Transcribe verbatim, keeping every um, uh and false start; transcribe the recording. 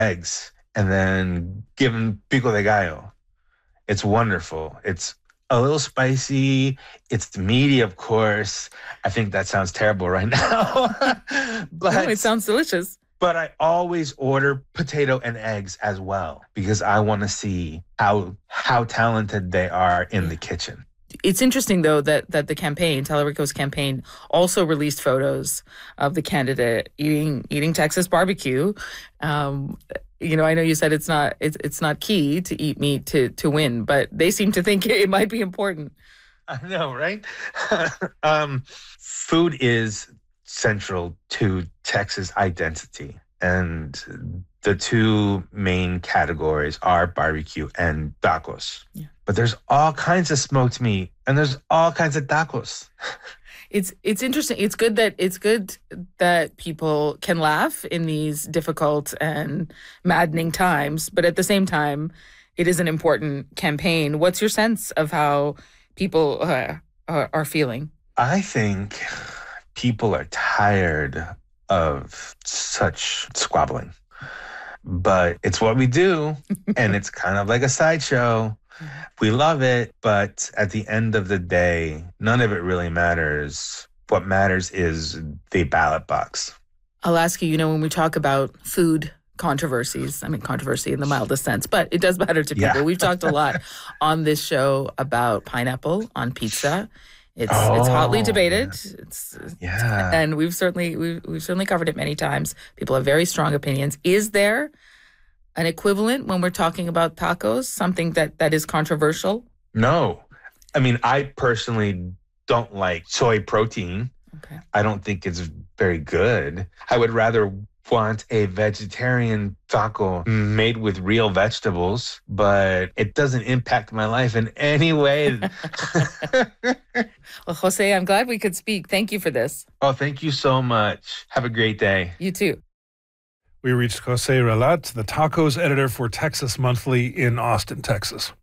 eggs and then give them pico de gallo. It's wonderful. It's a little spicy. It's meaty, of course. I think that sounds terrible right now. but No, it sounds delicious. But I always order potato and eggs as well because I want to see how how talented they are in the kitchen. It's interesting, though, that that the campaign, Talarico's campaign, also released photos of the candidate eating eating Texas barbecue. Um, you know, I know you said it's not it's it's not key to eat meat to to win, but they seem to think it might be important. I know, right? um, food is central to Texas identity, and the two main categories are barbecue and tacos. Yeah. But there's all kinds of smoked meat, and there's all kinds of tacos. It's it's interesting. It's good that it's good that people can laugh in these difficult and maddening times, but at the same time, it is an important campaign. What's your sense of how people uh, are, are feeling? I think people are tired of such squabbling, but it's what we do, and it's kind of like a sideshow. We love it, but at the end of the day, none of it really matters. What matters is the ballot box. I'll ask you, you know, when we talk about food controversies, I mean, controversy in the mildest sense, but it does matter to people. Yeah. We've talked a lot on this show about pineapple on pizza. It's Oh, it's hotly debated. yeah. It's Yeah. and we've certainly we've we've certainly covered it many times. People have very strong opinions. Is there an equivalent when we're talking about tacos, something that, that is controversial? No. I mean, I personally don't like soy protein. Okay. I don't think it's very good. I would rather want a vegetarian taco made with real vegetables, but it doesn't impact my life in any way. Well, Jose, I'm glad we could speak. Thank you for this. Oh, thank you so much. Have a great day. You too. We reached Jose Relat, the tacos editor for Texas Monthly in Austin, Texas.